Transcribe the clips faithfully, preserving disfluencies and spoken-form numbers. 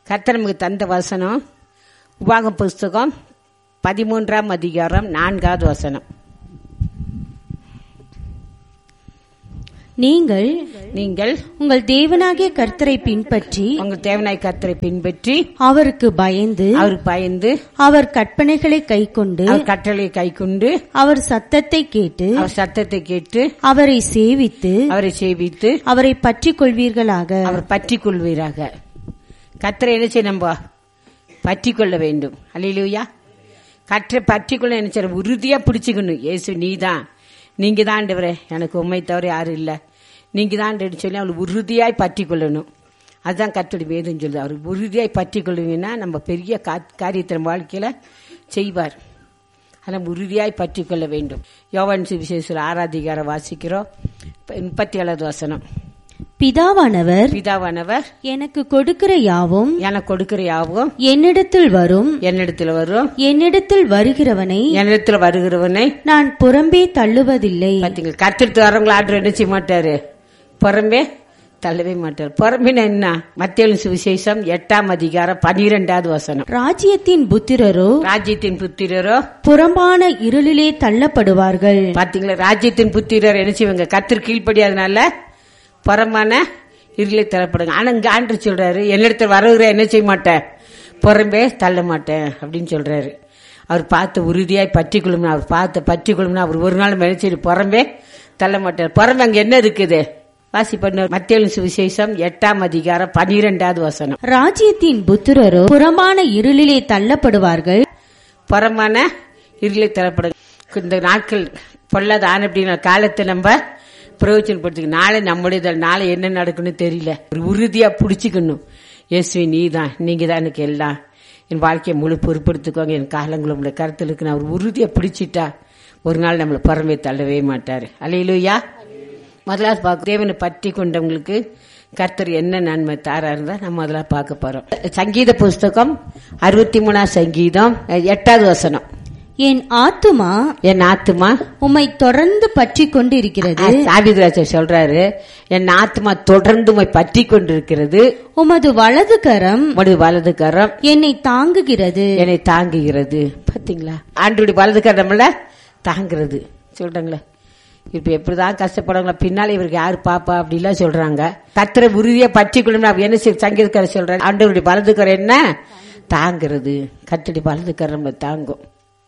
கர்த்தர் நமக்கு தந்த வசனம் உபாகம புஸ்தகம் பதிமூன்றாம் அதிகாரம் நான்காவது வசனம். நீங்கள் நீங்கள் உங்கள் தேவனாகிய கர்த்தரை பின்பற்றி உங்கள் தேவனாய் கர்த்தரை பின்பற்றி அவருக்கு பயந்து அவருக்கு பயந்து அவர் கற்பனைகளை கைக்கொண்டு அவர் கட்டளையை கைக்கொண்டு அவர் சத்தத்தை கேட்டு அவர் சத்தத்தை கேட்டு அவரை சேவித்து அவரை சேவித்து அவரை பற்றிக் கொள்வீர்களாக. அவர் பற்றி கொள்வீராக. கர்த்தரை என்ன செய்ய நம்ம பற்றி கொள்ள வேண்டும். அல்லேலூயா. கர்த்தரை பற்றி கொள்ள என்ன செய்ய உறுதியா பிடிச்சுக்கணும். இயேசு நீதான், நீங்க தான் ஆண்டவரே, எனக்கு உண்மை தவிர யாரும் இல்லை, நீங்க தான் சொல்லி அவளுக்கு உறுதியாய் பற்றி கொள்ளணும். அதுதான் கர்த்தருடைய வேதம் சொல்லுது. அவர் உறுதியாய் பற்றி கொள்வீங்கன்னா நம்ம பெரிய காரியத்தின் வாழ்க்கையில செய்வார். ஆனால் உறுதியாய் பற்றி கொள்ள வேண்டும். யோவான் சுவிசேஷத்தில் ஆறாதிகாரம் வாசிக்கிறோம், முப்பத்தி ஏழாவது வசனம். பிதாவானவர் பிதாவானவர் எனக்கு கொடுக்கிற யாவும் எனக்கு கொடுக்கிற யாவும் என்னிடத்தில் வரும், என்னிடத்தில் வரும், என்னிடத்தில் வருகிறவனை என்னிடத்தில் வருகிறவனை நான் புறம்பே தள்ளுவதில்லை. பாத்தீங்க, கர்த்தருக்கு வரவங்களை ஆர்டர் என்ன செய்ய மாட்டாரு, புறம்பே தள்ளவே மாட்டார். புறம்பின என்ன? மத்தேயு சுவிசேஷம் எட்டாம் அதிகாரம் பனிரெண்டாவது வசனம். ராஜ்யத்தின் புத்திரரோ ராஜ்யத்தின் புத்திரரோ புறம்பான இருளிலே தள்ளப்படுவார்கள். பாத்தீங்களா, ராஜ்யத்தின் புத்திரர் என்ன செய்வாங்க, கர்த்தர் கீழ்ப்படியாதனால புறமான இருளை தள்ளப்படுங்க. ஆனா இங்க ஆண்டு சொல்றாரு, என்னிடத்தில் வருகிற என்ன செய்ய மாட்டேன், புறம்பே தள்ள மாட்டேன் அப்படின்னு சொல்றாரு. அவர் பார்த்து உறுதியாய் பற்றி கொள்ளும்னா, அவர் பார்த்து பற்றி கொள்ளும்னா அவர் ஒரு நாள் மேலே புறம்பே தள்ள மாட்டார். புறம்பு அங்க என்ன இருக்குது வாசி பண்ண மத்தேயு சுவிசேஷம் எட்டாம் அதிகாரம் பனிரெண்டாவது வசனம். ராஜ்யத்தின் புத்திரரோ புறமான இருளிலே தள்ளப்படுவார்கள். புறமான இருளை தள்ளப்படுங்க. இந்த நாட்கள் பொல்லாத ஆன அப்படின்னா காலத்தை நம்ம பிரயோஜனப்படுத்திக்க. நாளை நம்முடைய நாளை என்ன நடக்குன்னு தெரியல. ஒரு உறுதியா பிடிச்சிக்கணும். இயேசுவே நீ தான், நீங்க தான் எனக்கு எல்லாம், என் வாழ்க்கையை முழு பொறுப்படுத்திக்கோங்க, என் காலங்களும் உங்களுடைய கருத்துக்கு நான் ஒரு உறுதியா பிடிச்சிட்டா ஒரு நாள் நம்மளை புறமே தள்ளவே மாட்டாரு. அல்லேலூயா. முதலாவது பார்க்க தேவனை பற்றி கொண்டவங்களுக்கு கர்த்தர் என்ன நன்மை தாராரு தான் நம்ம முதல்ல பார்க்க போறோம். சங்கீத புஸ்தகம் அறுபத்தி மூணாம் சங்கீதம் எட்டாவது வசனம். என் ஆத்துமா என் ஆத்துமா உம்மை தொடர்ந்து பற்றி கொண்டு இருக்கிறது. தாவீதுராஜர் சொல்றாரு, என் ஆத்துமா தொடர்ந்து உம்மை பற்றி கொண்டிருக்கிறது. உமது வலது கரம் உமது வலது கரம் என்னை தாங்குகிறது என்னை தாங்குகிறது. பாத்தீங்களா, ஆண்டோடைய வலது கரம் நம்மள தாங்குறது சொல்றாங்களே. இப்ப எப்படிதான் கஷ்டப்படுவாங்களா, பின்னால இவருக்கு யாரு பாப்பா அப்படிலாம் சொல்றாங்க. கர்த்தரை உறுதியா பற்றி கொள்ளணும். என்ன சங்கீதக்காரர் சொல்றாரு, ஆண்டவருடைய வலது கரம் என்ன தாங்குறது. கர்த்தருடைய வலது கரம் நம்மளை தாங்கும்,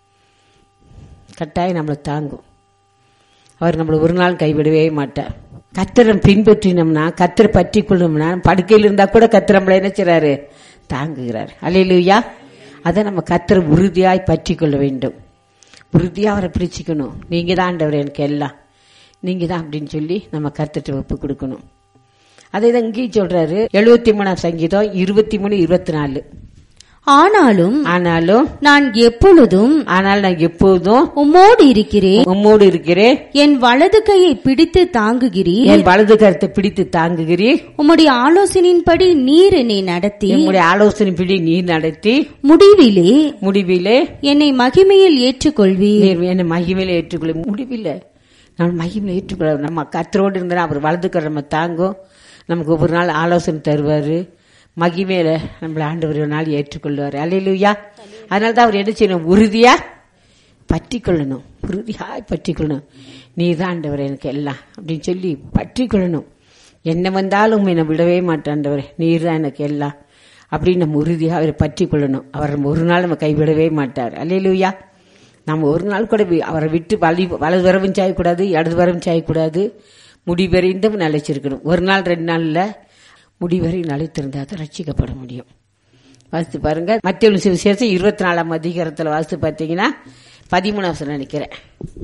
கட்டாயம் நம்மளை தாங்கும். அவர் நம்மளை ஒரு நாள் கைவிடவே மாட்டார். கர்த்தரை பின்பற்றினோம்னா, கர்த்தரை பற்றி கொள்ளணும்னா, படுக்கையில் இருந்தா கூட கர்த்தர் நம்மளை என்ன செய்றாரு, தாங்குகிறார். அல்லேலூயா. அதை நம்ம கர்த்தரை உறுதியாய் பற்றி கொள்ள வேண்டும். உறுதியா அவரை பிடிச்சிக்கணும். நீங்க தான் ஆண்டவர் எனக்கு எல்லாம், நீங்க தான் அப்படின்னு சொல்லி நம்ம கர்த்தரை ஒப்பு கொடுக்கணும். அதை தான் இங்கேயும் சொல்றாரு, எழுபத்தி மூணாம் சங்கீதம் இருபத்தி மூணு இருபத்தி நாலு. ஆனாலும் ஆனாலும் நான் எப்பொழுதும் ஆனால் நான் எப்போதும் உம்மோடு இருக்கிறேன், உம்மோடு இருக்கிறேன். என் வலது கையை பிடித்து தாங்குகிறீர், என் வலது கருத்தை பிடித்து தாங்குகிறீர். உம்முடைய ஆலோசனையின்படி நீர் என்னை நடத்தி, என்னுடைய ஆலோசனைப்படி நீர் நடத்தி, முடிவிலே முடிவிலே என்னை மகிமையில் ஏற்றுக்கொள்வீர். நீர் என்னை மகிமையில ஏற்றுக்கொள்ள. முடிவில்லை நம்ம மகிமையில ஏற்றுக்கொள்ள. நம்ம கர்த்தரோடு இருந்தா அவர் வலது கரை நம்ம தாங்கும். நமக்கு ஒவ்வொரு நாள் ஆலோசனை தருவாரு. மகிமையில நம்மள ஆண்டவர் ஒரு நாள் ஏற்றுக்கொள்வாரு. அல்லேலூயா. அதனாலதான் அவர் என்ன செய்யணும், உறுதியா பற்றி கொள்ளணும். உறுதியாய் பற்றி கொள்ளணும். நீ தான் ஆண்டவர் எனக்கு எல்லாம் அப்படின்னு சொல்லி பற்றி கொள்ளணும். என்ன வந்தாலும் என்னை விடவே மாட்டாண்டவரே, நீர் தான் எனக்கு எல்லாம் அப்படின்னு நம்ம உறுதியா அவரை பற்றி கொள்ளணும். அவர் நம்ம ஒரு நாள் நம்ம கைவிடவே மாட்டார். அல்லேலூயா. நம்ம ஒரு நாள் கூட அவரை விட்டு வலி வலது வரவும் சாயக்கூடாது, இடது வரவும் சாயக்கூடாது. முடிவறிந்தும் நிலைச்சிருக்கணும். ஒரு நாள் ரெண்டு நாள்ல முடிவரை நிலைத்திருந்தா தான் ரட்சிக்கப்பட முடியும். வாசித்து பாருங்க, மத்தேயு சுவிசேஷம் இருபத்தி நாலாம் அதிகாரத்துல வாசித்து பார்த்தீங்கன்னா பதிமூணாவது நினைக்கிறேன்.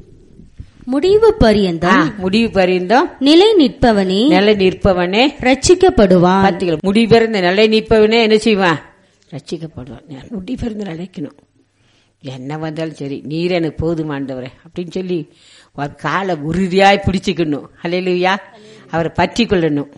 முடிவு பரியந்தம் முடிவு பரியந்தம் நிலை நிற்பவனே நிலை நிற்பவனே ரட்சிக்கப்படுவான். பார்த்தீங்களா, முடிவறிந்த நிலை நிற்பவனே என்ன செய்வான், ரட்சிக்கப்படுவான். முடிவறிந்து நிலைக்கணும். என்ன வந்தாலும் சரி, நீர் எனக்கு போதுமாண்டவரே அப்படின்னு சொல்லி ஒரு காலை உறுதியாய் பிடிச்சிக்கணும். அல்லேலூயா. அவரை பற்றி கொள்ளணும்.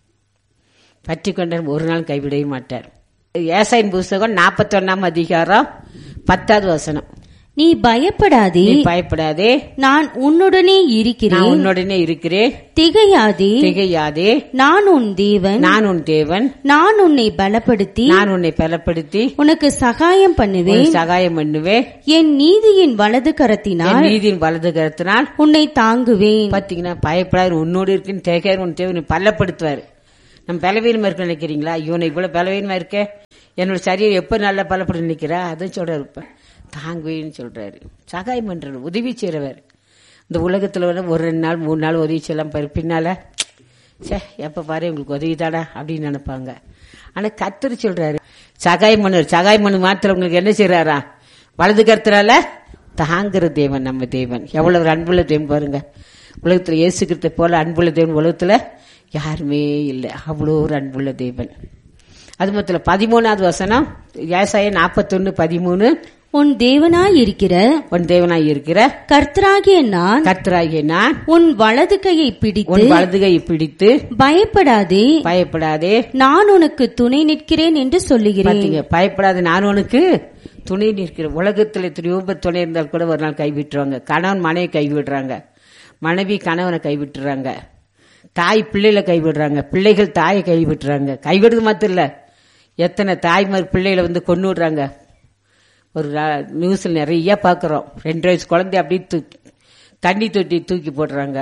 பற்றி கொண்ட ஒரு நாள் கைவிடவே மாட்டார். ஏசாயின் புஸ்தகம் நாற்பத்தி ஒன்னாம் அதிகாரம் பத்தாவது வசனம். நீ பயப்படாதே, நீ பயப்படாதே, நான் உன்னுடனே நான் இருக்கிறேன். உன்னுடனே இருக்கிறேன். திகையாதே, திகையாதே, நான் உன் தேவன். நான் உன் தேவன். நான் உன்னை பலப்படுத்தி நான் உன்னை பலப்படுத்தி உனக்கு சகாயம் பண்ணுவேன். உனக்கு சகாயம் பண்ணுவேன். என் நீதியின் வலது என் கரத்தினால் நீதியின் வலது கரத்தினால் உன்னை தாங்குவேன். பாத்தீங்கன்னா, பயப்படாது, உன்னோடு இருக்குன்னு தேகாரு, உன் தேவனை பலப்படுத்துவார். நம்ம பலவீனமா இருக்க நினைக்கிறீங்களா? இவனை இவ்வளவு பலவீனமா இருக்க, என்னோட சரீரம் எப்ப நல்லா பலப்பட்டு நிக்கிறா, அதான் சொல்றாரு. இப்ப தாங்குவேன்னு சொல்றாரு. சகாயம் பண்றாரு, உதவி செய்யறவர். இந்த உலகத்துல வந்து ஒரு ரெண்டு நாள் மூணு நாள் உதவி செய்யலாம் பாரு, பின்னால சே எப்ப பாரு உங்களுக்கு உதவி தாடா அப்படின்னு நினைப்பாங்க. ஆனா கர்த்தர் சொல்றாரு சகாயம் பண்ணுவார். சகாயம் பண்ணு மாத்திரம் உங்களுக்கு என்ன செய்யறாரா? வலது கருத்துறால தாங்குற தேவன் நம்ம தேவன். எவ்வளவு ஒரு அன்புள்ள தேவன் பாருங்க. உலகத்துல இயேசு கிறிஸ்துவை போல அன்புள்ள தேவன் உலகத்துல யாருமே இல்லை. அவ்வளோ ஒரு அன்புள்ள தேவன். அது மொத்தம் பதிமூணாவது வசனம், ஏசாயா நாற்பத்தொன்னு பதிமூணு. உன் தேவனாய் இருக்கிற உன் தேவனாய் இருக்கிற கர்த்தராகிய நான் கர்த்தராகிய நான் உன் வலது கையை பிடித்து உன் வலது கையை பிடித்து பயப்படாதே, பயப்படாதே, நான் உனக்கு துணை நிற்கிறேன் என்று சொல்லுகிறேன். பாத்தீங்க, பயப்படாதே, நான் உனக்கு துணை நிற்கிறேன். உலகத்துல எத்தனையோ பேர் துணை இருந்தால் கூட ஒரு நாள் கைவிட்டுருவாங்க. கணவன் மனைவி கைவிடுறாங்க, மனைவி கணவனை கைவிட்டுறாங்க, தாய் பிள்ளைகளை கைவிடுறாங்க, பிள்ளைகள் தாயை கைவிட்டுறாங்க. கைவிடுறது மாத்திரம் இல்ல, எத்தனை தாய்மார் பிள்ளைகளை வந்து கொண்டு விடுறாங்க. ஒரு நியூஸ்ல நிறைய பாக்குறோம். ரெண்டு வயசு குழந்தை அப்படியே தூக்கி தண்ணி தொட்டி தூக்கி போடுறாங்க.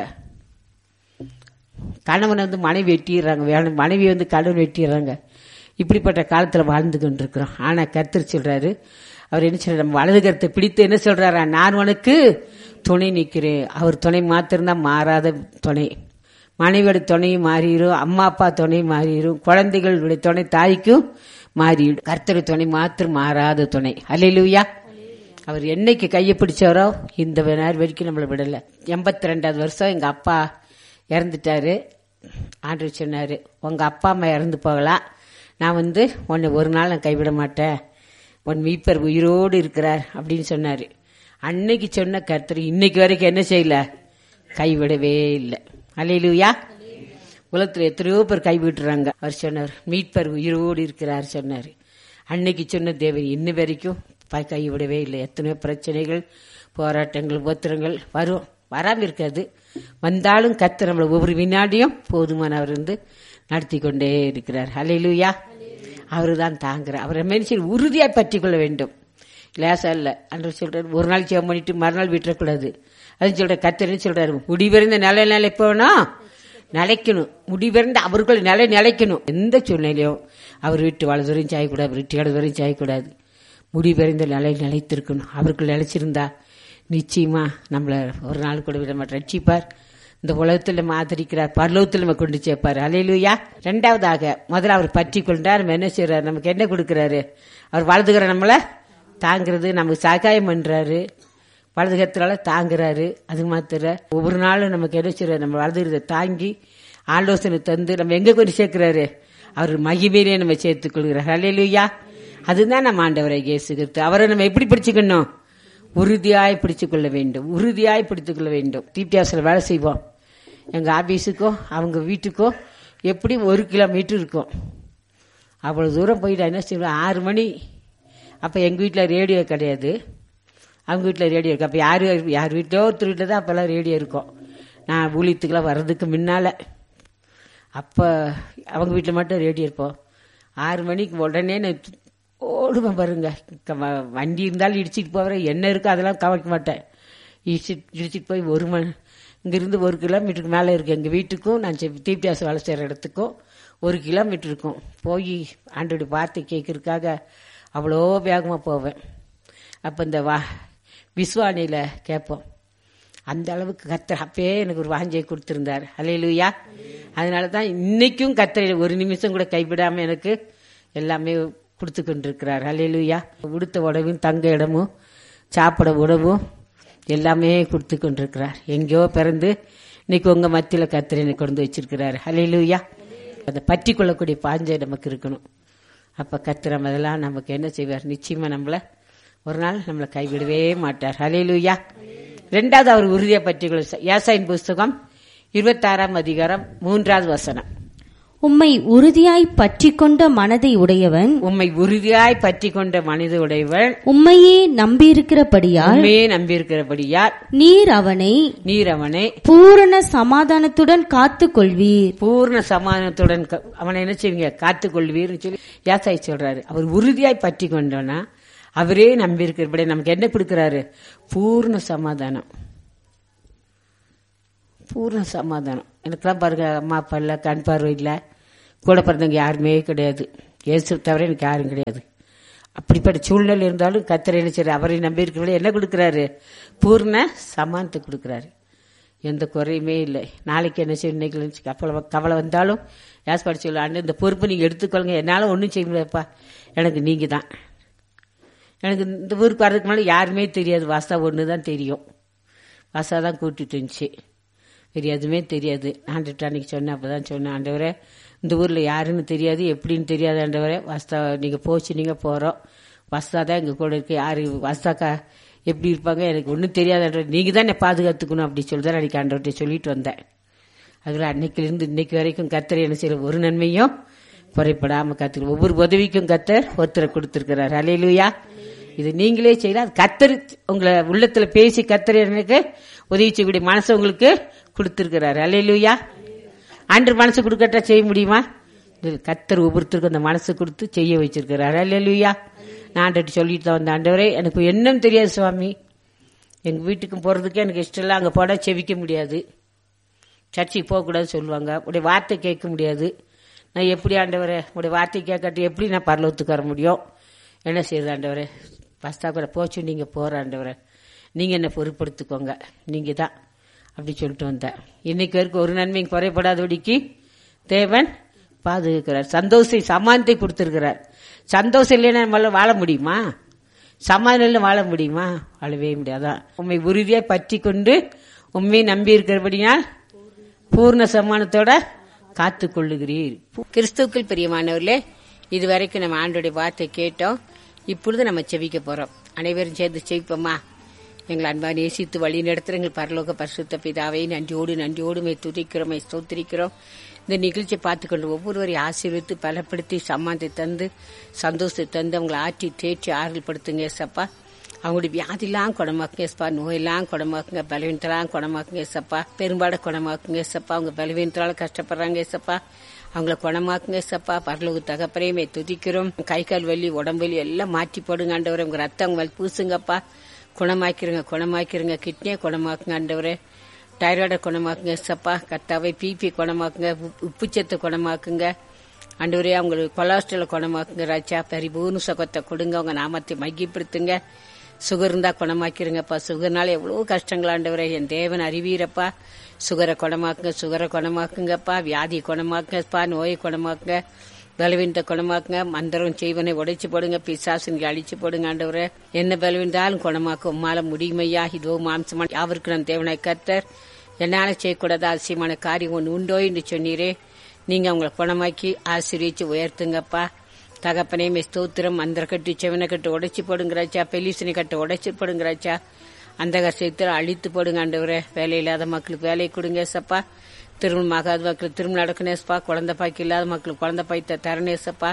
கணவனை வந்து மனைவி வெட்டிடுறாங்க, மனைவி வந்து கணவன் வெட்டிடுறாங்க. இப்படிப்பட்ட காலத்துல வாழ்ந்து கொண்டிருக்கிறோம். ஆனா கர்த்தர் சொல்றாரு, அவர் என்ன சொல்றாரு, நம்ம வலது கரத்தை பிடித்து என்ன சொல்றாரா, நான் உனக்கு துணை நிற்கிறேன். அவர் துணை மாத்திரம்தான் மாறாத துணை. மனைவியோட துணையும் மாறிடும், அம்மா அப்பா துணையும் மாறிடும், குழந்தைகளுடைய துணை தாய்க்கும் மாறிடும். கர்த்தர் துணை மாத்திரம் மாறாத துணை. அல்லேலூயா. அவர் என்னைக்கு கையை பிடிச்சவரோ இந்த நேரம் வரைக்கும் நம்மளை விடல. எண்பத்தி ரெண்டாவது வருஷம் எங்க அப்பா இறந்துட்டாரு. ஆண்டவர் சொன்னாரு, உங்க அப்பா அம்மா இறந்து போகலாம், நான் வந்து உன்னை ஒரு நாள் நான் கைவிட மாட்டேன், உன் மீட்பர் உயிரோடு இருக்கிறார் அப்படின்னு சொன்னாரு. அன்னைக்கு சொன்ன கர்த்தர் இன்னைக்கு வரைக்கும் என்ன செய்யல, கைவிடவே இல்லை. அல்லேலூயா. உலகத்துல எத்தனையோ பேர் கைவிட்டுறாங்க. அவர் சொன்னார், மீட்பர் உயிரோடு இருக்கிறார் சொன்னாரு. அன்னைக்கு சொன்ன தேவன் இன்ன வரைக்கும் கைவிடவே இல்லை. எத்தனையோ பிரச்சனைகள், போராட்டங்கள், உபத்திரங்கள் வரும், வராம இருக்காது. வந்தாலும் கர்த்தர் நம்மளை ஒவ்வொரு வினாடியும் போதுமானவர் இருந்து நடத்தி கொண்டே இருக்கிறார். அல்லேலூயா. அவரு தான் தாங்குறார். அவரை மனுஷன் உறுதியாய் பற்றி கொள்ள வேண்டும். லேசா இல்ல. அன்று சொல்றாரு, ஒரு நாள் ஜெபம் பண்ணிட்டு மறுநாள் விட்டுறக்கூடாது. அது சொல்ற கர்த்தர் சொல்றாரு, முடிவிருந்த நிலை நிலை போனா நிலைக்கணும். முடிவிருந்த அவர்கள் நிலை நிலைக்கணும். எந்த சூழ்நிலையும் அவர் வீட்டு வலதுவரையும் சாயக்கூடாது, அவர் வீட்டு இடதுவரையும் சாயக்கூடாது. முடிவிருந்த நிலை நிலைத்திருக்கணும். அவர்கள் நிலைச்சிருந்தா நிச்சயமா நம்மள ஒரு நாள் கூட விட மாட்டோம். ரட்சிப்பார். இந்த உலகத்தில் நம்ம ஆதரிக்கிறார், பரலோகத்தில் நம்ம கொண்டு சேர்ப்பார். அல்லேலூயா. ரெண்டாவதாக முதல்ல அவர் பற்றி கொண்டார். நம்ம என்ன செய்யறாரு, நமக்கு என்ன கொடுக்கிறாரு, அவர் வலதுகிற நம்மள தாங்கிறது, நமக்கு சகாயம் பண்றாரு, வலதுகத்தினால தாங்குறாரு. அது மாத்திர ஒவ்வொரு நாளும் நமக்கு என்ன செய்யறாரு, நம்ம வலதுகிறத தாங்கி ஆலோசனை தந்து நம்ம எங்க கொண்டு சேர்க்கிறாரு, அவர் மகிமையிலே நம்ம சேர்த்துக் கொள்கிறார். அல்லேலூயா. அதுதான் நம்ம ஆண்டவரை இயேசு கிறிஸ்து. அவரை நம்ம எப்படி பிடிச்சுக்கணும், உறுதியாய் பிடிச்சு கொள்ள வேண்டும், உறுதியாய் பிடித்துக் கொள்ள வேண்டும். தீப்தியாசில் வேலை செய்வோம். எங்க ஆபீஸுக்கோ அவங்க வீட்டுக்கோ எப்படி ஒரு கிலோமீட்டர் இருக்கும். அவ்வளவு தூரம் போயிட்டு என்ன செய்வோம், ஆறு மணி. அப்ப எங்க வீட்டுல ரேடியோ கிடையாது, அவங்க வீட்டுல ரேடியோ இருக்கு. அப்ப யாரு யார் வீட்டிலோ ஒருத்தர் வீட்டுல தான் அப்பெல்லாம் ரேடியோ இருக்கும். நான் ஊழியத்துக்கெல்லாம் வர்றதுக்கு முன்னால அப்ப அவங்க வீட்டுல மட்டும் ரேடியோ இருப்போம். ஆறு மணிக்கு உடனே நான் ஓடுவேன் பாருங்க. வண்டி இருந்தாலும் இடிச்சிட்டு போவேன், என்ன இருக்கோ அதெல்லாம் கவனிக்க மாட்டேன். இடிச்சிட்டு இடிச்சிட்டு போய் ஒரு மணி இங்கிருந்து ஒரு கிலோமீட்டருக்கு மேலே இருக்கு எங்கள் வீட்டுக்கும் நான் தீப்தியாசம் வேலை செய்கிற இடத்துக்கும் ஒரு கிலோமீட்டர் இருக்கும். போய் ஆண்டோடைய வார்த்தை கேட்கறதுக்காக அவ்வளோ வேகமாக போவேன். அப்போ இந்த வா விஸ்வானியில் கேட்போம். அந்த அளவுக்கு கர்த்தர் அப்பயே எனக்கு ஒரு வாஞ்சையை கொடுத்துருந்தார். அல்லேலூயா. அதனால தான் இன்னைக்கும் கர்த்தர் ஒரு நிமிஷம் கூட கைவிடாமல் எனக்கு எல்லாமே கொடுத்து கொண்டிருக்கிறார். அல்லேலூயா. உடுத்த உடவும் தங்க இடமும் சாப்பிட உணவும் எல்லாமே கொடுத்து கொண்டிருக்கிறார். எங்கேயோ பிறந்து இன்னைக்கு உங்க மத்தியில கர்த்தர் என்னை கொண்டு வச்சிருக்கிறார். அல்லேலூயா. அதை பற்றி கொள்ளக்கூடிய பாஞ்சை நமக்கு இருக்கணும். அப்ப கர்த்தர் அதெல்லாம் நமக்கு என்ன செய்வார், நிச்சயமா நம்மள ஒரு நாள் நம்மளை கைவிடவே மாட்டார். அல்லேலூயா. ரெண்டாவது அவர் உறுதியை பற்றி ஏசாயின் புஸ்தகம் இருபத்தி ஆறாம் அதிகாரம் மூன்றாவது வசனம். உம்மை உறுதியாய் பற்றி கொண்ட மனதை உடையவன் உம்மை உறுதியாய் பற்றி கொண்ட மனித உடையவன் உம்மையே நம்பியிருக்கிறபடியால் உண்மையே நம்பியிருக்கிறபடியால் நீர் அவனை நீர் அவனை பூரண சமாதானத்துடன் காத்துக் கொள்வீர். பூர்ண சமாதானத்துடன் க- அவனை என்ன செய்வீங்க? காத்துக் கொள்வீர்னு சொல்லி யாசாய் சொல்றாரு. அவர் உறுதியாய் பற்றி கொண்டோன்னா அவரே நம்பியிருக்கிறபடி நமக்கு என்ன கொடுக்கிறாரு? பூர்ண சமாதானம். பூர்ண சமாதானம். எனக்குலாம் பாருங்க, அம்மா அப்பா இல்லை, கண் பார்வை இல்லை, கூட பிறந்தவங்க யாருமே கிடையாது, இயேசு தவிர எனக்கு யாரும் கிடையாது. அப்படிப்பட்ட சூழ்நிலை இருந்தாலும் கர்த்தர் என்ன செய்றாரு? அவரை நம்பி இருக்கிறவங்க என்ன கொடுக்குறாரு? பூர்ண சமானத்தை கொடுக்குறாரு. எந்த குறையுமே இல்லை. நாளைக்கு என்ன செய்யும்? இன்னைக்கு கவலை கவலை வந்தாலும் யாஸ் படிச்சு சொல்ல, அண்ணன் இந்த பொறுப்பு நீங்கள் எடுத்துக்கொள்ளுங்க, என்னால் ஒன்றும் செய்ய முடியாதுப்பா, எனக்கு நீங்கள் தான். எனக்கு இந்த ஊருக்கு வர்றதுக்கு முன்னாடி யாருமே தெரியாது, வாசா ஒன்று தான் தெரியும். வாசா தான் கூட்டிட்டு இருந்துச்சு, வேறு எதுவுமே தெரியாது. ஆண்டுட்டு அன்னைக்கு சொன்னேன், அப்போ தான் சொன்னேன், ஆண்டவரே இந்த ஊரில் யாருன்னு தெரியாது, எப்படின்னு தெரியாது ஆண்டவரே, வாஸ்தா நீங்கள் போச்சு, நீங்கள் போகிறோம், வாஸ்தா தான் எங்கள் கூட இருக்கு, யார் வாஸ்தாக்கா எப்படி இருப்பாங்க எனக்கு ஒன்றும் தெரியாது ஆண்டவரே, நீங்கள் தான் என்னை பாதுகாத்துக்கணும் அப்படி சொல்லி தான் அன்றைக்கி ஆண்டவர்கிட்ட சொல்லிட்டு வந்தேன். அதில் அன்னைக்கிலிருந்து இன்னைக்கு வரைக்கும் கர்த்தர் என்ன செய்யற ஒரு நன்மையும் குறைப்படாமல் கற்றுக்க, ஒவ்வொரு உதவிக்கும் கர்த்தர் ஒருத்தரை கொடுத்துருக்கிறார். அல்லேலூயா. இது நீங்களே செய்யலாம். கர்த்தர் உங்களை உள்ளத்துல பேசி கர்த்தர் எனக்கு உதவி செய்யக்கூடிய மனசை உங்களுக்கு கொடுத்திருக்கிறாரு. அல்லேலூயா. அன்று மனசு கொடுக்கட்டா செய்ய முடியுமா? கர்த்தர் ஒவ்வொருத்தருக்கும் அந்த மனசு கொடுத்து செய்ய வச்சிருக்கிறாரு. அல்லேலூயா. நான் ஆண்டவர்கிட்ட சொல்லிட்டு தான் வந்தேன், ஆண்டவரே எனக்கு என்னன்னு தெரியாது சுவாமி, எங்க வீட்டுக்கும் போறதுக்கு எனக்கு இஷ்டம் இல்லை, அங்கே போனால் செவிக்க முடியாது, சர்ச்சைக்கு போகக்கூடாது சொல்லுவாங்க, உடைய வார்த்தை கேட்க முடியாது, நான் எப்படி ஆண்டவரே உடைய வார்த்தை கேட்கட்டு எப்படி நான் பரலோகத்துக்கு வர முடியும்? என்ன செய்யுது ஆண்டவரே? பஸ்தா கூட போச்சு, நீங்கள் போகிற ஆண்டவரே, நீங்கள் என்ன பொறுப்படுத்திக்கோங்க, நீங்கள் தான் அப்படி சொல்லிட்டு வந்தேன். இன்னைக்கு வரைக்கும் ஒரு நன்மையும் குறைபடாதபடிக்கு தேவன் பாதுகாக்கிறார். சந்தோஷத்தை சமாதானத்தை கொடுத்துருக்கிறார். சந்தோஷம் இல்லைன்னா நம்மளால வாழ முடியுமா? சமாதானம் வாழ முடியுமா? வாழவே முடியாதான். உண்மை உறுதியாக பற்றி கொண்டு உண்மையை நம்பி இருக்கிறபடினால் பூர்ண சமானத்தோட காத்து கொள்ளுகிறீர். கிறிஸ்துவுக்குள் பிரியமானவர்களே, இதுவரைக்கும் நம்ம ஆண்டோடைய வார்த்தை கேட்டோம். இப்பொழுது நம்ம செவிக்க போறோம். அனைவரும் சேர்ந்து செவிப்போமா? எங்கள் அன்பா நேசித்து வழி நடத்துகிற எங்கள் பரலோக பரிசுத்த பிதாவை நன்றியோடு நன்றியோடு துதிக்கிறோம், ஸ்தோத்திரிக்கிறோம். இந்த நிகழ்ச்சியை பார்த்துக்கொண்டு ஒவ்வொருவரையும் ஆசீர்வித்து பலப்படுத்தி சமானத்தை தந்து சந்தோஷத்தை தந்து அவங்களை ஆற்றி தேற்றி ஆறுதல் படுத்துங்க ஏசப்பா. அவங்களுடைய வியாதிலாம் குணமாக்குங்க ஏசப்பா, நோயெல்லாம் குணமாக்குங்க, பலவீனத்தெல்லாம் குணமாக்குங்க ஏசப்பா, பெரும்பாட குணமாக்குங்க ஏசப்பா. அவங்க பலவீனத்தால கஷ்டப்படுறாங்க ஏசப்பா, அவங்கள குணமாக்குங்க ஏசப்பா. பரலோக தகப்பனையுமே துதிக்கிறோம். கை கால் வலி உடம்பு வலி எல்லாம் மாற்றி போடுங்க ஆண்டவரே. உங்க ரத்தம் அவங்க பூசுங்கப்பா, குணமாக்கிருங்க குணமாக்கிருங்க. கிட்னியை குணமாக்குங்க ஆண்டவரே, டைராய்டை குணமாக்குங்க ஏசப்பா. கத்தாவை பிபி குணமாக்குங்க, உப்புச்சத்தை குணமாக்குங்க ஆண்டவரே. அவங்களுக்கு கொலஸ்ட்ரால் குணமாக்குங்க ராஜா. பரிபூர்ண சுகத்தை கொடுங்க, அவங்க நாமத்தை மையப்படுத்துங்க. சுகர் இருந்தா குணமாக்கிருங்கப்பா. சுகர்னால எவ்வளவு கஷ்டங்கள் ஆண்டவரே, என் தேவன் அறிவீரப்பா. சுகரை குணமாக்குங்க, சுகரை குணமாக்குங்கப்பா. வியாதியை குணமாக்குங்கப்பா, நோயை குணமாக்குங்க, பலவீனத்தை குணமாக்குங்க. மந்திரம் செய்வனை உடைச்சு போடுங்க, பிசாசுங்க அழிச்சு போடுங்க ஆண்டவரே. என்ன பலவீனத்தாலும் குணமாக்க உம்மால முடியுமையா? இதோ மாம்சமான யாவருக்கு நான் தேவனாய் கர்த்தர், என்னால செய்யக்கூடாத அதிசயமான காரியம் ஒன்று உண்டோ என்று சொன்னீரே. நீங்க அவங்களை குணமாக்கி ஆசீர்வதிச்சு உயர்த்துங்கப்பா. தகப்பனே ஸ்தோத்திரம். மந்திர கட்டு செவனை கட்டு உடைச்சு போடுங்கிறாச்சா, பெலிசனை கட்டு உடைச்சு போடுங்கிறாச்சா, அந்த கஷ்டத்தை அழித்து போடுங்க ஆண்டவரே. வேலை இல்லாத மக்களுக்கு வேலை கொடுங்க ஏசப்பா. திருமணம் ஆகாத மக்களுக்கு திருமணம் நடக்கணேசப்பா. குழந்தை பாய்க்கு இல்லாத மக்களுக்கு குழந்தை பாய்த்த தரணேசப்பா.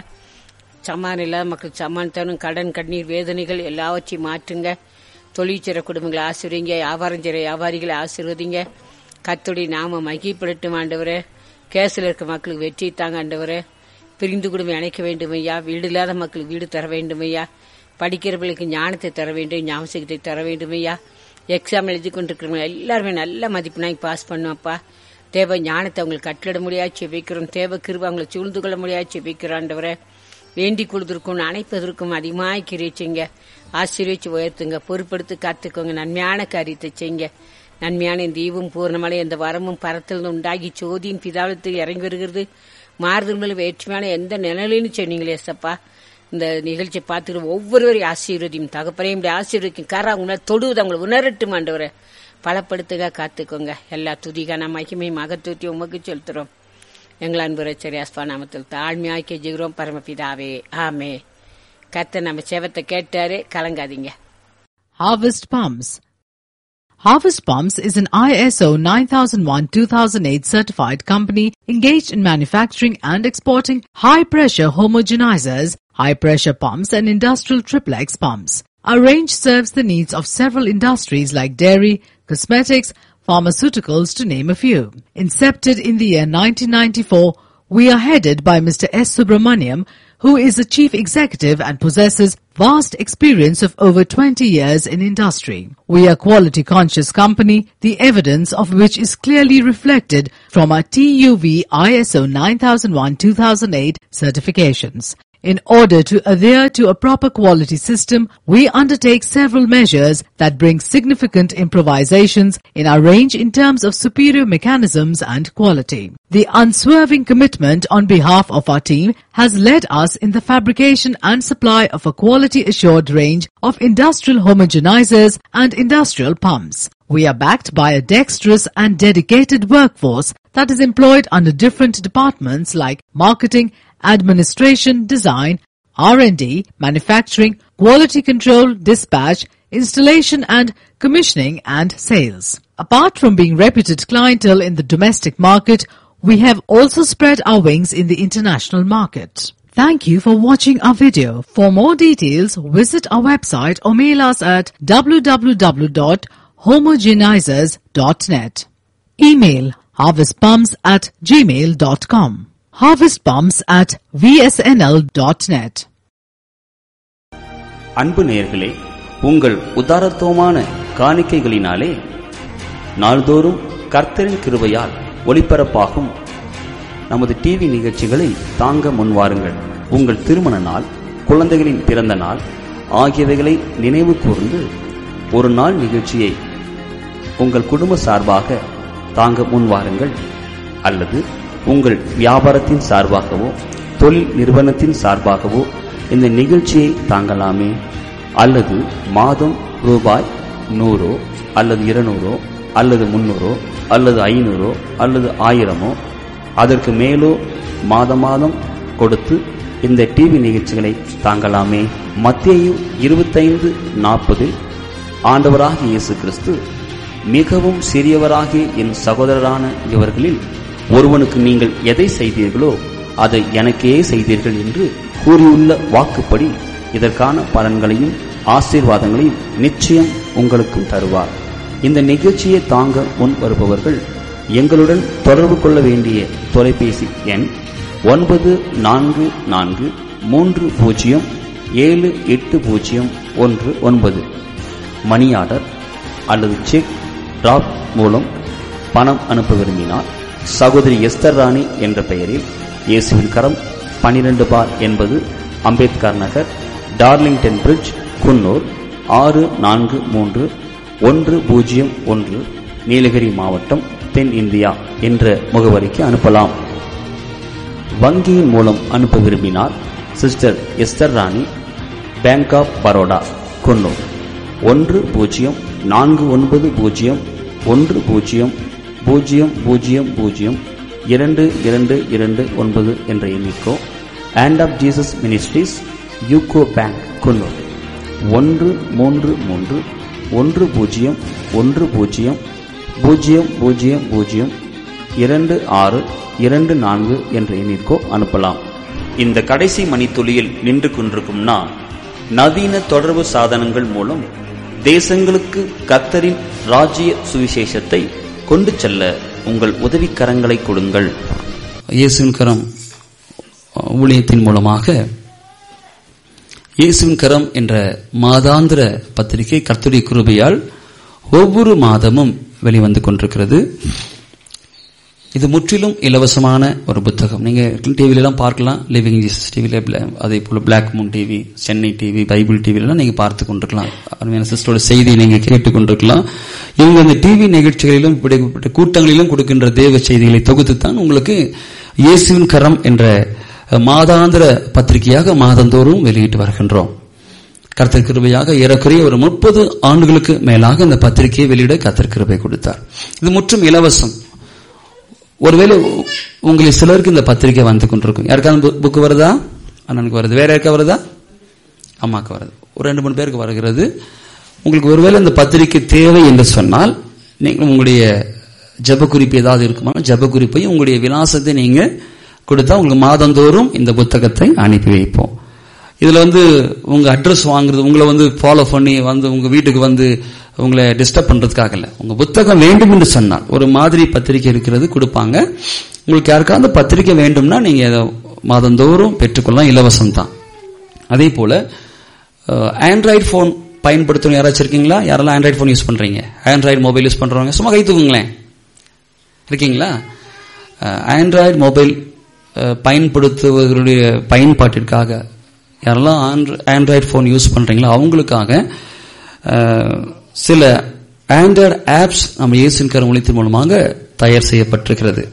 சமான் இல்லாத மக்களுக்கு சமான் தரும். கடன் கண்ணீர் வேதனைகள் எல்லாவற்றையும் மாற்றுங்க. தொழிற்சிற குடும்பங்களை ஆசீர்வதிங்க, வியாபாரம் செய்கிற வியாபாரிகளை ஆசீர்வதிங்க. கர்த்தருடைய நாம மகிமைப்படட்டும் ஆண்டவரே. கேஸில் இருக்க மக்களுக்கு வெற்றி தாங்க ஆண்டவரே. பிரிந்து குடும்பம் இணைக்க வேண்டும் ஐயா. வீடு இல்லாத மக்களுக்கு வீடு தர வேண்டும் ஐயா. படிக்கிறவர்களுக்கு ஞானத்தை தர வேண்டும், ஞாபகத்தை தர வேண்டும் ஐயா. எக்ஸாம் எழுதி கொண்டிருக்கிறவங்க எல்லாருமே நல்ல மதிப்பெண்ணாய் பாஸ் பண்ணுவாப்பா. தேவ ஞானத்தை அவங்களுக்கு கட்டளிட முடியாது செபிக்கிறோம். தேவ கிருபை அவங்களை சூழ்ந்து கொள்ள முடியாது செபிக்கிறாண்டவரை. வேண்டிக் கொள்வதற்கும் அணைப்பதற்கும் அதிகமாக கிரிச்சிங்க. ஆசீர்வதிச்சு உயர்த்துங்க, பொறுப்படுத்தி காத்துக்கோங்க. நன்மையான காரியத்தை செய்யுங்க. நன்மையான இந்த ஈவும் பூர்ணமலை இந்த வரமும் பரத்தில் உண்டாகி சோதியின் பிதாவத்தில் இறங்கி வருகிறது. மாறுதல் வேற்றுமையான எந்த நிலையிலும் சொன்னீங்களே சப்பா. இந்த நிகழ்ச்சியை பார்த்துட்டு ஒவ்வொருவரையும் ஆசீர்வதியும் தகப்பனையும் ஆசீர்வதிக்கும். காரா உணர தொடுவது அவங்களை உணரட்டும் ஆண்டவரை. பலப்படுத்துக, காத்துக்கோங்க. எல்லா துதிகான மகிமை மகத்துவத்தை உமக்கு செலுத்துறோம். எங்கள் அன்பு ரட்சகர் இயேசுவின் நாமத்தில் தாழ்மையாய் கெஞ்சுகிறோம் பரமபிதாவே, ஆமே. கர்த்தர் நம்ம செவத்தை கேட்டாரு, கலங்காதீங்க. Harvest Palms. Harvest Pumps is an I S O nine thousand one two thousand eight certified company engaged in manufacturing and exporting high-pressure homogenizers, high-pressure pumps and industrial triplex pumps. Our range serves the needs of several industries like dairy, cosmetics, pharmaceuticals to name a few. Incepted in the year nineteen ninety-four, we are headed by Mister S. Subramaniam, who is the chief executive and possesses vast experience of over twenty years in industry. We are a quality conscious company, the evidence of which is clearly reflected from our T U V I S O nine thousand one two thousand eight certifications. In order to adhere to a proper quality system, we undertake several measures that bring significant improvisations in our range in terms of superior mechanisms and quality. The unswerving commitment on behalf of our team has led us in the fabrication and supply of a quality assured range of industrial homogenizers and industrial pumps. We are backed by a dexterous and dedicated workforce that is employed under different departments like marketing, administration, design, R and D, manufacturing, quality control, dispatch, installation and commissioning and sales. Apart from being reputed clientele in the domestic market, we have also spread our wings in the international market. Thank you for watching our video. For more details, visit our website or mail us at w w w dot homogenizers dot net. Email harvestpumps at gmail dot com. harvestpumps at v s n l dot net. அன்பு நேயர்களே, உங்கள் உதாரத்துவமான காணிக்கைகளினாலே நாள்தோறும் கர்த்தரின் கிருபையால் ஒளிபரப்பாகும் நமது TV நிகழ்ச்சிகளை தாங்க முன்வாருங்கள். உங்கள் திருமண நாள், குழந்தைகளின் பிறந்த நாள் ஆகியவைகளை நினைவு கூர்ந்து ஒரு நாள் நிகழ்ச்சியை உங்கள் குடும்ப சார்பாக தாங்க முன்வாருங்கள். அல்லது உங்கள் வியாபாரத்தின் சார்பாகவோ தொழில் நிறுவனத்தின் சார்பாகவோ இந்த நிகழ்ச்சியை தாங்கலாமே. அல்லது மாதம் ரூபாய் நூறோ அல்லது இருநூறோ அல்லது முன்னூறோ அல்லது ஐநூறோ அல்லது ஆயிரமோ அதற்கு மேலோ மாத மாதம் கொடுத்து இந்த டிவி நிகழ்ச்சிகளை தாங்கலாமே. மத்தேயு இருபத்தைந்து நாற்பதில் ஆண்டவராகிய இயேசு கிறிஸ்து, மிகவும் சிறியவராகிய என் சகோதரரான இவர்களில் ஒருவனுக்கு நீங்கள் எதை செய்தீர்களோ அதை எனக்கே செய்தீர்கள் என்று கூறியுள்ள வாக்குப்படி இதற்கான பலன்களையும் ஆசீர்வாதங்களையும் நிச்சயம் உங்களுக்கும் தருவார். இந்த நிகழ்ச்சியை தாங்க முன் வருபவர்கள் எங்களுடன் தொடர்பு கொள்ள வேண்டிய தொலைபேசி எண் ஒன்பது நான்கு நான்கு மூன்று பூஜ்ஜியம் ஏழு எட்டு பூஜ்ஜியம் ஒன்று ஒன்பது. மணி ஆர்டர் அல்லது செக் டிராப் மூலம் பணம் அனுப்ப விரும்பினால் சகோதரி எஸ்தர் ராணி என்ற பெயரில் இயேசுவின் கரம் பனிரெண்டு பார் என்பது அம்பேத்கர் நகர், டார்லிங்டன் பிரிட்ஜ், குன்னூர் ஆறு நான்கு மூன்று ஒன்று பூஜ்ஜியம் ஒன்று, நீலகிரி மாவட்டம், தென் இந்தியா என்ற முகவரிக்கு அனுப்பலாம். வங்கியின் மூலம் அனுப்ப விரும்பினால் sister Esther Rani, bank of Baroda, Coonoor ஒன்று பூஜ்ஜியம் நான்கு ஒன்பது பூஜ்ஜியம் ஒன்று பூஜ்ஜியம் பூஜ்ஜியம் பூஜ்ஜியம் பூஜ்ஜியம் இரண்டு இரண்டு இரண்டு ஒன்பது என்ற எண்ணிக்கோ. Hand of Jesus ministries, UCO bank, Coonoor ஒன்று மூன்று மூன்று ஒன்று பூஜ்ஜியம் ஒன்று பூஜ்ஜியம் பூஜ்ஜியம் பூஜ்ஜியம் பூஜ்ஜியம் இரண்டு ஆறு இரண்டு நான்கு என்ற எண்ணிற்கோ அனுப்பலாம். இந்த கடைசி மணித்துளியில் நின்று கொண்டிருக்கும் நான், நவீன தொடர்பு சாதனங்கள் மூலம் தேசங்களுக்கு கர்த்தரின் ராஜ்ய சுவிசேஷத்தை கொண்டு செல்ல உங்கள் உதவிக்கரங்களை கொடுங்கள். இயேசுவின் கரம் ஊழியத்தின் மூலமாக இயேசுவின் கரம் என்ற மாதாந்திர பத்திரிகை கர்த்தருடைய கிருபையால் ஒவ்வொரு மாதமும் வெளிவந்து கொண்டிருக்கிறது. இது முற்றிலும் இலவசமான ஒரு புத்தகம். நீங்க டிவில எல்லாம் பார்க்கலாம், லிவிங் ஜீசஸ் டிவில, அதே போல black Moon TV, Chennai TV, Bible டிவில எல்லாம் நீங்க பார்த்து கொண்டிருக்கலாம். அருமையான சிஸ்டரோட செய்தியை நீங்க கேட்டுக் கொண்டிருக்கலாம். இவங்க அந்த டிவி நிகழ்ச்சிகளிலும் இப்படிப்பட்ட கூட்டங்களிலும் கொடுக்கின்ற தேவ செய்திகளை தொகுத்துத்தான் உங்களுக்கு இயேசுவின் கரம் என்ற மாதாந்திர பத்திரிகையாக மாதந்தோறும் வெளியிட்டு வருகின்றோம். கர்த்தர் கிருபையாக ஏறக்குறைய ஒரு முப்பது ஆண்டுகளுக்கு மேலாக இந்த பத்திரிகையை வெளியிட கர்த்தர் கிருபை கொடுத்தார். இது முற்றும் இலவசம். ஒருவேளை உங்களில் சிலருக்கு இந்த பத்திரிகை வந்து கொண்டிருக்கும். யாருக்காவது புக்கு வருதா? அண்ணனுக்கு வருது. வேற யாருக்கா வருதா? அம்மாவுக்கு வருது. ஒரு ரெண்டு மூணு பேருக்கு வருகிறது. உங்களுக்கு ஒருவேளை இந்த பத்திரிகை தேவை என்று சொன்னால் நீங்கள் உங்களுடைய ஜெப குறிப்பு ஏதாவது இருக்குமா, ஜெப குறிப்பையும் உங்களுடைய விலாசத்தை நீங்க கொடுத்தா உங்களுக்கு மாதந்தோறும் இந்த புத்தகத்தை அனுப்பி வைப்போம். இதுல வந்து உங்க அட்ரஸ் வாங்குறது, உங்களை வந்து ஃபாலோ பண்ணி வந்து உங்க வீட்டுக்கு வந்து உங்களை டிஸ்டர்ப் பண்றதுக்காக இல்ல. உங்க புத்தகம் வேண்டும் என்று சொன்னால் ஒரு மாதிரி பத்திரிகை இருக்கிறது கொடுப்பாங்க. உங்களுக்கு யாருக்காவது பத்திரிகை வேண்டும்னா நீங்க மாதந்தோறும் பெற்றுக்கொள்ளலாம், இலவசம் தான். அதே போல ஆண்ட்ராய்டு போன் பயன்படுத்தணும் யாராச்சும் இருக்கீங்களா? யாரெல்லாம் ஆண்ட்ராய்டு போன் யூஸ் பண்றீங்க, ஆண்ட்ராய்டு மொபைல் யூஸ் பண்றவங்க சும்மா கை தூக்குங்களேன். இருக்கீங்களா? ஆண்ட்ராய்டு மொபைல் பயன்படுத்துவதனுடைய பயன்பாட்டிற்காக யாரெல்லாம் ஆண்ட்ராய்டு போன் யூஸ் பண்றீங்களோ அவங்களுக்காக சில ஆண்ட்ராய்டு ஆப்ஸ் நம்ம இயேசுவின் கரம் ஊழியத்தின் மூலமாக தயார் செய்யப்பட்டிருக்கிறது.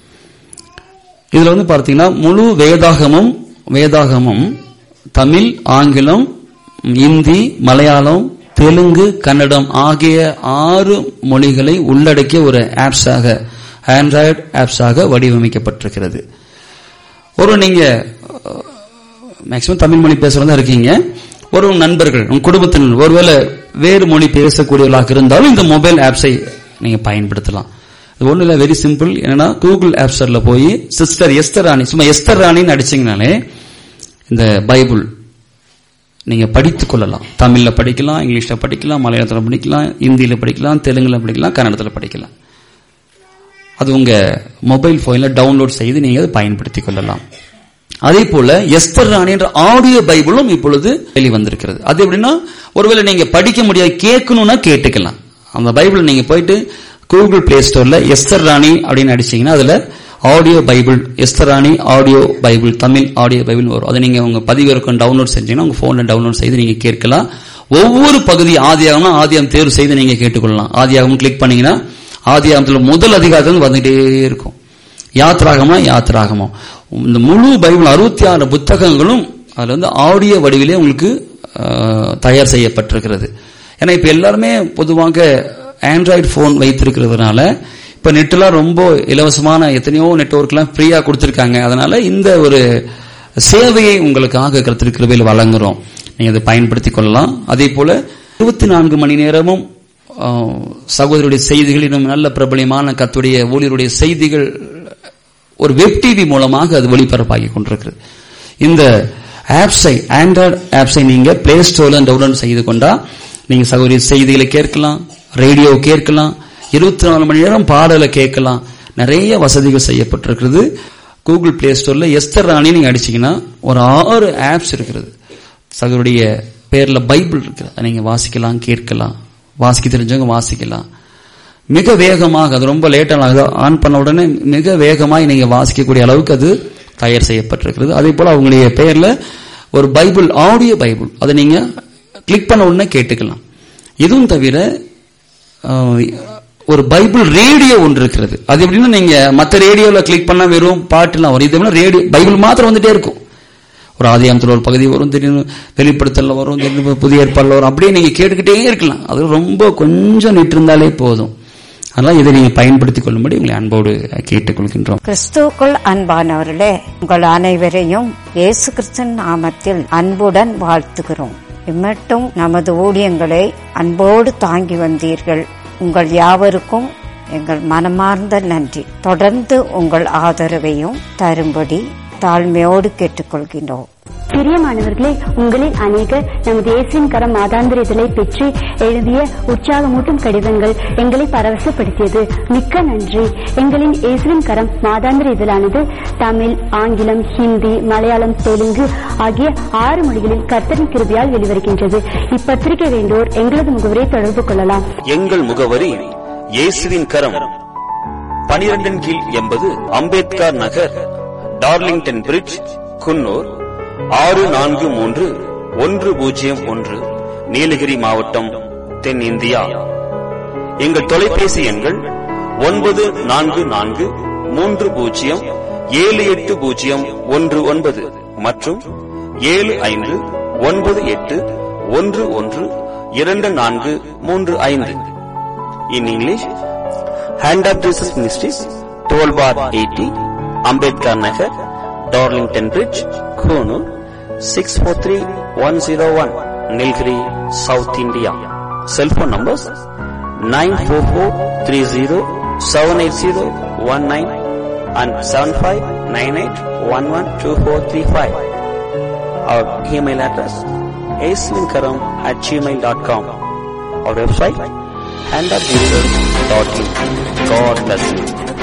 இதுல வந்து பார்த்தீங்கன்னா முழு வேதாகமும் வேதாகமும் தமிழ், ஆங்கிலம், இந்தி, மலையாளம், தெலுங்கு, கன்னடம் ஆகிய ஆறு மொழிகளை உள்ளடக்கிய ஒரு ஆப்ஸாக, ஆண்ட்ராய்டு ஆப்ஸாக வடிவமைக்கப்பட்டிருக்கிறது. ஒரு நீங்க மேக்சிமம் தமிழ் மொழி பேசுறதா இருக்கீங்க, ஒரு நண்பர்கள் உங்க குடும்பத்தினர் ஒருவேளை வேறு மொழி பேசக்கூடியவர்களாக இருந்தாலும் இந்த மொபைல் ஆப்ஸை நீங்க பயன்படுத்தலாம். இது ஒண்ணு இல்ல, வெரி சிம்பிள். என்னன்னா கூகுள் ஆப் ஸ்டோர்ல போய் சிஸ்டர் எஸ்தர் ராணி, சும்மா எஸ்தர் ராணின்னு அடிச்சீங்கனாலே இந்த பைபிள் நீங்க படித்துக் கொள்ளலாம். தமிழ்ல படிக்கலாம், இங்கிலீஷ்ல படிக்கலாம், மலையாளத்துல படிக்கலாம், இந்தியில படிக்கலாம், தெலுங்குல படிக்கலாம், கன்னடத்துல படிக்கலாம். அது உங்க மொபைல் போன்ல டவுன்லோட் செய்து நீங்க அதை பயன்படுத்திக் கொள்ளலாம். அதே போல எஸ்தர் ராணி என்ற ஆடியோ பைபிளும் இப்பொழுது வெளிவந்திருக்கிறது. அது எப்படின்னா ஒருவேளை நீங்க படிக்க முடியாது, கேட்கணும்னா கேட்டுக்கலாம். அந்த பைபிள் நீங்க போயிட்டு கூகுள் பிளே ஸ்டோர்ல எஸ்தர் ராணி அப்படின்னு அடிச்சீங்கன்னா அதுல ஆடியோ பைபிள், எஸ்தர் ராணி audio Bible, Tamil audio Bible வரும். அதை நீங்க உங்க பதிவிறக்கம் டவுன்லோட் செஞ்சீங்கன்னா உங்க போன்ல டவுன்லோட் செய்து நீங்க கேட்கலாம். ஒவ்வொரு பகுதி ஆதியாகம்னா ஆதியாகம் தேர்வு செய்து நீங்க கேட்டுக்கொள்ளலாம். ஆதியாகம் கிளிக் பண்ணீங்கன்னா ஆதியாகத்துல முதல் அதிகாரத்தில் வந்துட்டே இருக்கும். யாத்ராகமா யாத்ராகமா இந்த முழு பைபிள் அறுபத்தி ஆறு புத்தகங்களும் அதுல வந்து ஆடியோ வடிவிலே உங்களுக்கு தயார் செய்யப்பட்டிருக்கிறது. ஏன்னா இப்ப எல்லாருமே பொதுவாக ஆண்ட்ராய்டு போன் வைத்திருக்கிறதுனால இப்ப நெட்லாம் ரொம்ப இலவசமான எத்தனையோ நெட்வொர்க் எல்லாம் ஃப்ரீயா கொடுத்திருக்காங்க. அதனால இந்த ஒரு சேவையை உங்களுக்காக கர்த்தர் கிருபையில் வழங்குறோம், நீங்க அதை பயன்படுத்திக் கொள்ளலாம். அதே போல இருபத்தி நான்கு மணி நேரமும் சகோதரருடைய செய்திகள், இன்னும் நல்ல பிரபலியமான கர்த்தருடைய ஊழியருடைய செய்திகள் ஒரு வெப் டிவி மூலமாக அது ஒளிபரப்பாகி கொண்டிருக்கிறது. இந்த ஆப்ஸை, ஆண்ட்ராய்டு ஆப்ஸை நீங்க பிளே ஸ்டோர்ல டவுன்லோட் செய்து கொண்டா நீங்க சகோதரி செய்திகளை கேட்கலாம், ரேடியோ கேட்கலாம், இருபத்தி நாலு மணி நேரம் பாடலை கேட்கலாம். நிறைய வசதிகள் செய்யப்பட்டிருக்கிறது. கூகுள் பிளே ஸ்டோர்ல எஸ்தர் ராணி நீங்க அடிச்சீங்கன்னா ஒரு ஆறு ஆப்ஸ் இருக்கிறது. சகோதரிய பேர்ல பைபிள் இருக்கு, அதை நீங்க வாசிக்கலாம், கேட்கலாம். வாசிக்க தெரிஞ்சவங்க வாசிக்கலாம். மிக வேகமாக, அது ரொம்ப லேட்டாக ஆன் பண்ண உடனே மிக வேகமாக நீங்க வாசிக்கக்கூடிய அளவுக்கு அது தயார் செய்யப்பட்டிருக்கிறது. அதே போல அவங்களுடைய பெயர்ல ஒரு பைபிள், ஆடியோ பைபிள், அதை நீங்க கிளிக் பண்ண உடனே கேட்டுக்கலாம். இதுவும் தவிர ஒரு பைபிள் ரேடியோ ஒன்று இருக்கிறது. அது எப்படின்னா நீங்க மற்ற ரேடியோல கிளிக் பண்ணா வெறும் பாட்டுலாம் வரும், இது ரேடியோ பைபிள் மாத்திரம் வந்துட்டே இருக்கும். ஒரு ஆதியாகமத்தில் ஒரு பகுதி வரும், திடீர்னு வெளிப்படுத்தல வரும், திடீர்னு புதிய ஏற்பாடுல வரும், அப்படியே நீங்க கேட்டுக்கிட்டே இருக்கலாம். அது ரொம்ப கொஞ்சம் நிட்டு இருந்தாலே போதும். அதனால இதை நீங்க பயன்படுத்திக் கொள்ளும்படி உங்களை அன்போடு கேட்டுக்கொள்கின்றோம். கிறிஸ்துவுக்குள் அன்பானவர்களே, உங்கள் அனைவரையும் இயேசு கிறிஸ்துவின் நாமத்தில் அன்புடன் வாழ்த்துகிறோம். இம்மட்டும் நமது ஊழியங்களை அன்போடு தாங்கி வந்தீர்கள். உங்கள் யாவருக்கும் எங்கள் மனமார்ந்த நன்றி. தொடர்ந்து உங்கள் ஆதரவையும் தரும்படி தாழ்மையோடு கேட்டுக்கொள்கின்றோம். பிரியமானவர்களே, உங்களில் அநேகர் நமது இயேசுவின் கரம் மாதாந்திர இதழை பெற்று எழுதிய உற்சாகமூட்டும் கடிதங்கள் எங்களை பரவசப்படுத்தியது. மிக்க நன்றி. எங்களின் இயேசுவின் கரம் மாதாந்திர இதழானது தமிழ், ஆங்கிலம், ஹிந்தி, மலையாளம், தெலுங்கு ஆகிய ஆறு மொழிகளில் கர்த்தரின் கிருபையால் வெளிவருகின்றது. இப்பத்திரிகை வேண்டோர் எங்களது முகவரியை தொடர்பு கொள்ளலாம். எங்கள் முகவரி இயேசுவின் கரம், பனிரெண்டின் கீழ் எண்பது அம்பேத்கர் நகர், டார்லிங்டன் பிரிட்ஜ், குன்னூர் ஆறு நான்கு மூன்று ஒன்று பூஜ்ஜியம் ஒன்று, நீலகிரி மாவட்டம், தென்னிந்தியா. எங்கள் தொலைபேசி எண்கள் ஒன்பது நான்கு நான்கு மூன்று பூஜ்ஜியம் ஏழு எட்டு பூஜ்ஜியம் ஒன்று ஒன்பது மற்றும் ஏழு ஐந்து ஒன்பது எட்டு ஒன்று ஒன்று இரண்டு நான்கு மூன்று ஐந்து. In English, hand of Jesus ministries, twelve bar eighty, Ambedkar Nagar, Darlington bridge, Coonoor six four three one zero one, Nilgiri, south India. Cell phone numbers nine four four three zero seven eight zero one nine and seven five nine eight one one two four three five. Our email address aislinkaram at gmail dot com. Our website hand of jesus dot in. God bless you.